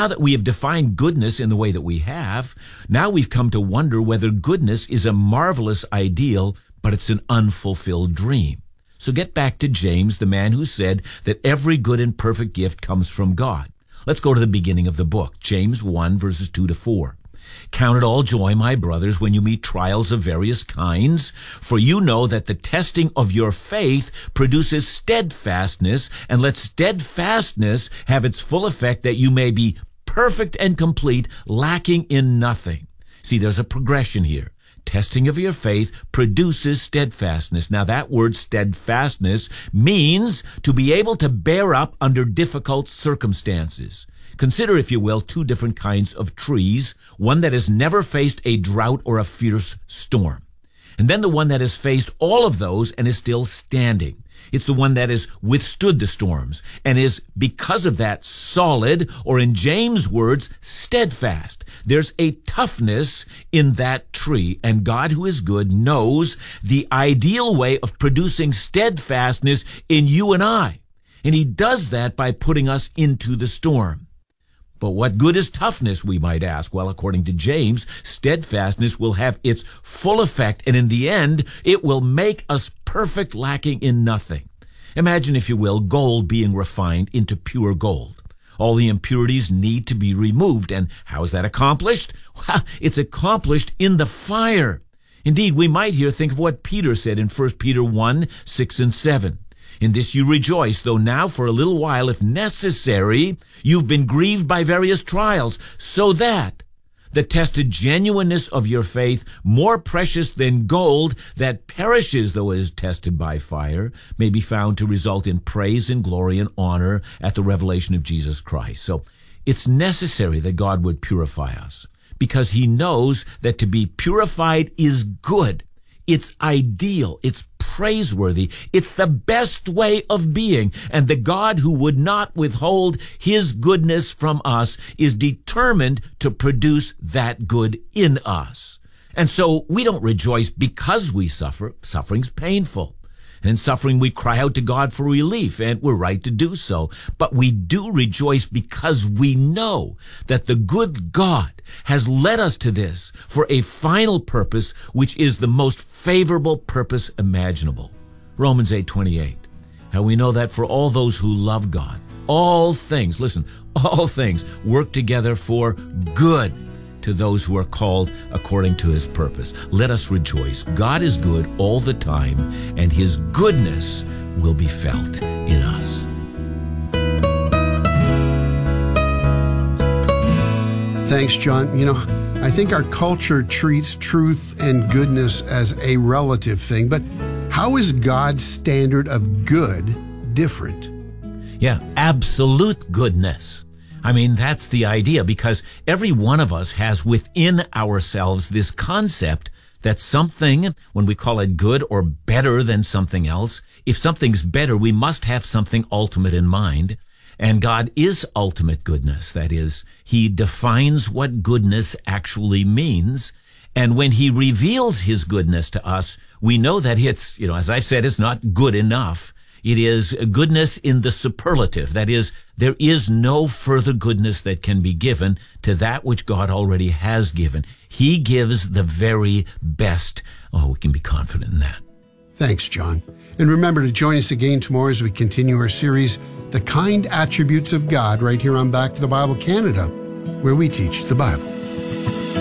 Now that we have defined goodness in the way that we have, now we've come to wonder whether goodness is a marvelous ideal, but it's an unfulfilled dream. So get back to James, the man who said that every good and perfect gift comes from God. Let's go to the beginning of the book, James 1, verses 2 to 4. Count it all joy, my brothers, when you meet trials of various kinds, for you know that the testing of your faith produces steadfastness, and let steadfastness have its full effect, that you may be perfect and complete, lacking in nothing. See, there's a progression here. Testing of your faith produces steadfastness. Now, that word steadfastness means to be able to bear up under difficult circumstances. Consider, if you will, two different kinds of trees, one that has never faced a drought or a fierce storm, and then the one that has faced all of those and is still standing. It's the one that has withstood the storms and is, because of that, solid, or in James' words, steadfast. There's a toughness in that tree, and God, who is good, knows the ideal way of producing steadfastness in you and I. And he does that by putting us into the storm. But what good is toughness, we might ask? Well, according to James, steadfastness will have its full effect, and in the end, it will make us perfect, lacking in nothing. Imagine, if you will, gold being refined into pure gold. All the impurities need to be removed, and how is that accomplished? Well, it's accomplished in the fire. Indeed, we might here think of what Peter said in 1 Peter 1, 6 and 7. In this you rejoice, though now for a little while, if necessary, you've been grieved by various trials, so that the tested genuineness of your faith, more precious than gold that perishes though it is tested by fire, may be found to result in praise and glory and honor at the revelation of Jesus Christ. So it's necessary that God would purify us, because he knows that to be purified is good. It's ideal. It's praiseworthy. It's the best way of being. And the God who would not withhold his goodness from us is determined to produce that good in us. And so we don't rejoice because we suffer. Suffering's painful. And in suffering, we cry out to God for relief, and we're right to do so. But we do rejoice because we know that the good God has led us to this for a final purpose, which is the most favorable purpose imaginable. Romans 8:28. How we know that for all those who love God, all things, listen, all things work together for good to those who are called according to his purpose. Let us rejoice. God is good all the time, and his goodness will be felt in us. Thanks, John. I think our culture treats truth and goodness as a relative thing, but how is God's standard of good different? Yeah, absolute goodness. I mean, that's the idea, because every one of us has within ourselves this concept that something, when we call it good or better than something else, if something's better, we must have something ultimate in mind. And God is ultimate goodness. That is, he defines what goodness actually means. And when he reveals his goodness to us, we know that it's, as I've said, it's not good enough. It is goodness in the superlative. That is, there is no further goodness that can be given to that which God already has given. He gives the very best. Oh, we can be confident in that. Thanks, John. And remember to join us again tomorrow as we continue our series, The Kind Attributes of God, right here on Back to the Bible Canada, where we teach the Bible.